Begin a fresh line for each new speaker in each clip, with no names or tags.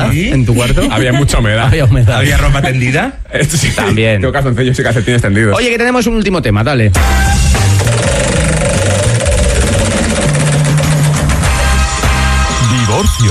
¿Sí?
¿En tu cuarto?
Había mucha humedad.
Había humedad.
¿Había ropa tendida?
Esto sí.
También.
Tengo calzoncillos y calcetines tendidos.
Oye, que tenemos un último tema, dale.
Divorcio.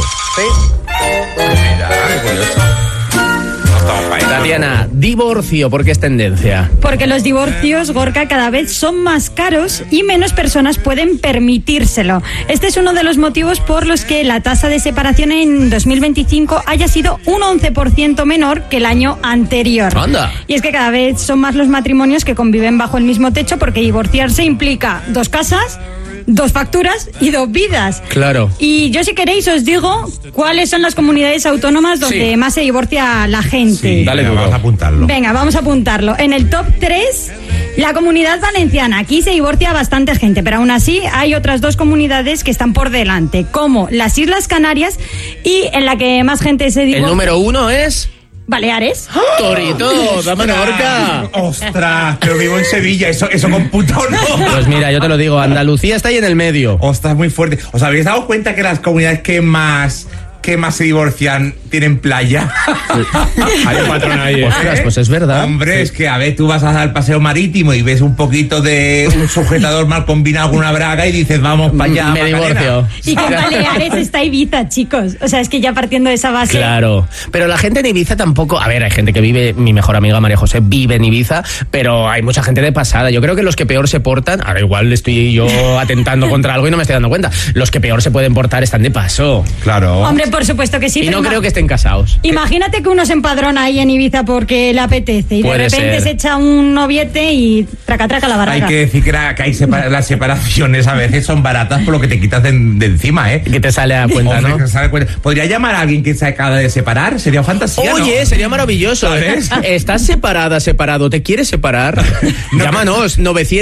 Mira, qué curioso. No estamos para esto.
Tatiana, divorcio, ¿por qué es tendencia?
Porque los divorcios, Gorka, cada vez son más caros y menos personas pueden permitírselo. Este es uno de los motivos por los que la tasa de separación en 2025 haya sido un 11% menor que el año anterior.
¡Anda!
Y es que cada vez son más los matrimonios que conviven bajo el mismo techo, porque divorciarse implica 2 casas, 2 facturas y 2 vidas.
Claro.
Y yo, si queréis, os digo cuáles son las comunidades autónomas donde
Sí.
más se divorcia la gente.
Sí,
Dale
venga,
duro.
vamos a apuntarlo.
Venga, vamos a apuntarlo. En el top 3, la Comunidad Valenciana. Aquí se divorcia bastante gente, pero aún así hay otras 2 comunidades que están por delante, como las Islas Canarias y en la que más gente se
El
divorcia.
número 1 es...
Baleares.
Torito, dame una horca.
¡Ostras! Pero vivo en Sevilla, ¿eso computa o no?
Pues mira, yo te lo digo, Andalucía está ahí en el medio.
¡Ostras, muy fuerte! ¿Os habéis dado cuenta que las comunidades que más se divorcian tienen playa?
Hay un patrón ahí.
Ostras, pues es verdad.
Hombre, es que a ver, tú vas a dar paseo marítimo y ves un poquito de un sujetador mal combinado con una braga y dices, vamos para allá.
Me
Macarena.
divorcio.
Y que en Baleares está Ibiza, chicos. O sea, es que ya partiendo de esa base.
Claro, pero la gente en Ibiza tampoco... A ver, hay gente que vive, mi mejor amiga María José vive en Ibiza, pero hay mucha gente de pasada. Yo creo que los que peor se portan, ahora igual estoy yo atentando contra algo y no me estoy dando cuenta, los que peor se pueden portar están de paso.
Claro.
Hombre, por supuesto que sí.
Y
pero
no creo que estén casados.
Imagínate que uno se empadrona ahí en Ibiza porque le apetece y
Puede
de repente
ser.
se echa un noviete y traca la
Hay
baraca.
que decir que las separaciones a veces son baratas por lo que te quitas de encima, ¿eh?
Que te sale a cuenta,
Hombre,
¿no?
que sale a cuenta. ¿Podría llamar a alguien que se acaba de separar? Sería fantasía, ¿no?
Oye, sería maravilloso.
¿Sabes?
¿Estás separado? ¿Te quieres separar? Llámanos,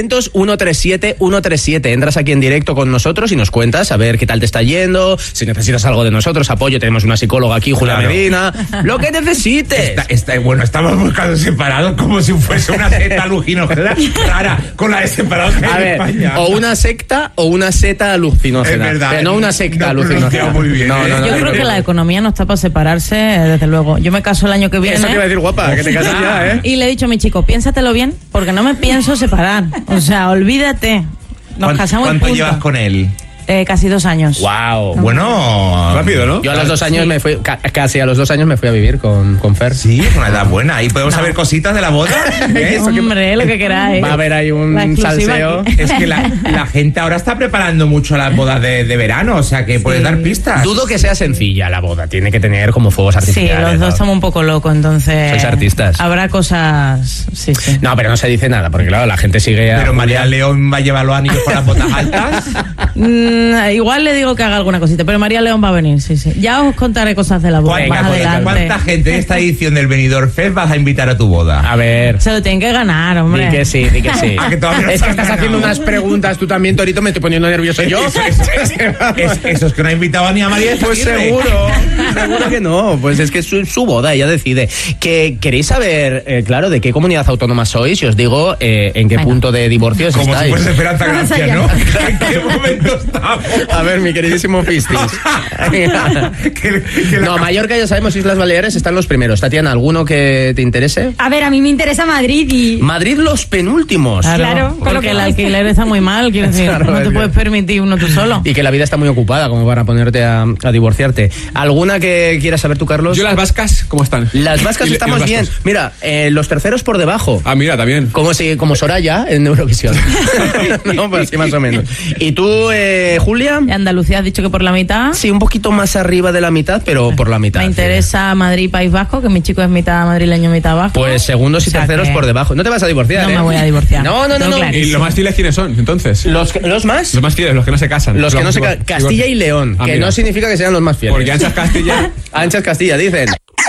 900-137-137. Entras aquí en directo con nosotros y nos cuentas a ver qué tal te está yendo, si necesitas algo de nosotros, apoyo. Tenemos una psicóloga aquí, Julia
Claro.
Medina. Lo que necesites.
Bueno, estamos buscando separados como si fuese una secta alucinógena rara con la de separados que
A
hay en
ver,
España.
o una secta o una seta alucinógena.
Es verdad.
Pero no una secta
No
alucinógena.
pronunciado muy bien,
No,
¿eh?
no, no.
Yo creo que la economía no está para separarse, desde luego. Yo me caso el año que viene.
Eso te iba a decir, guapa, que te casas ya, ¿eh?
Y le he dicho a mi chico, piénsatelo bien, porque no me pienso separar. O sea, olvídate. Nos casamos y
¿Cuánto
punto.
llevas con él?
Casi 2 años.
Wow.
Bueno,
Rápido, ¿no?
Yo a los 2 años me fui, casi a los 2 años me fui a vivir con Fer.
Sí, una edad buena. ¿Y podemos saber cositas de la boda? ¿Eh?
Hombre, lo que queráis.
Va a haber ahí un
La exclusiva
salseo.
aquí.
Es que la gente ahora está preparando mucho las bodas de verano, o sea que puedes dar pistas.
Dudo que sea sencilla la boda, tiene que tener como fuegos
Sí,
artificiales.
los dos
¿no?
somos un poco locos, entonces...
Sois artistas.
Habrá cosas... Sí.
No, pero no se dice nada, porque claro, la gente sigue a
Pero María León va a llevar los anillos con las botas altas.
Igual le digo que haga alguna cosita, pero María León va a venir, sí. Ya os contaré cosas de la boda
Venga,
más adelante.
¿cuánta gente de esta edición del Benidorm Fest vas a invitar a tu boda?
A ver.
Se lo tienen que ganar, hombre.
Di que sí, di que sí.
Ah, que todavía no
Es
se
que
han
estás haciendo
ganado.
unas preguntas tú también, Torito, me estoy poniendo nervioso yo.
Eso es que no ha invitado ni a María
Pues
Aguirre.
seguro que no. Pues es que es su boda, ella decide. Que queréis saber, claro, de qué comunidad autónoma sois y os digo en qué
Venga.
punto de divorcios
Como si
estáis.
fuese Esperanza
Vamos
Gracia,
allá.
¿no? ¿En qué momento estamos?
A ver, mi queridísimo Fistis.
Que la-
No, Mallorca ya sabemos, Islas Baleares están los primeros. Tatiana, ¿alguno que te interese?
A ver, a mí me interesa Madrid y...
Madrid los penúltimos.
Claro, con lo
porque
que
el
cuesta.
alquiler está muy mal, quiero decir,
Claro,
no
es
te
que-
puedes permitir uno tú solo.
Y que la vida está muy ocupada como para ponerte a divorciarte. ¿Alguna que quieras saber tú, Carlos?
Yo las vascas, ¿cómo están?
Las vascas
Y
estamos
los
bien.
vascos.
Mira, los terceros por debajo.
Ah, mira, también.
Como Soraya en Eurovisión. No, pues sí, más o menos. ¿Y tú, Julia?
Y Andalucía has dicho que por la mitad.
Sí, un poquito más arriba de la mitad, pero por la mitad.
Me interesa Madrid, País Vasco, que mi chico es mitad madrileño, mitad vasco.
Pues segundos y
O sea
terceros
que
por debajo. No te vas a divorciar,
no
¿eh?
me voy a divorciar.
No.
Tengo
no.
clarísimo.
¿Y los más fieles quiénes son, entonces?
¿Los más?
Los más fieles, los que no se casan.
Los que no se Castilla y León,
Ah,
que
mira.
no significa que sean los más fieles.
Porque Anchas Castilla...
Anchas Castilla, dicen.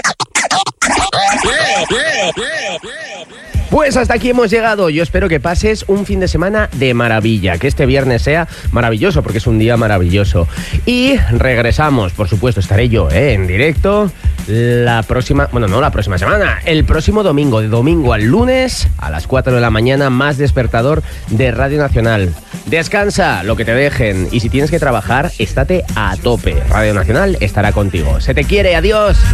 Pues hasta aquí hemos llegado. Yo espero que pases un fin de semana de maravilla, que este viernes sea maravilloso, porque es un día maravilloso. Y regresamos, por supuesto, estaré yo en directo la próxima, bueno, no la próxima semana, el próximo domingo, de domingo al lunes a las 4 de la mañana, más despertador de Radio Nacional. Descansa lo que te dejen y si tienes que trabajar, estate a tope. Radio Nacional estará contigo. Se te quiere, adiós.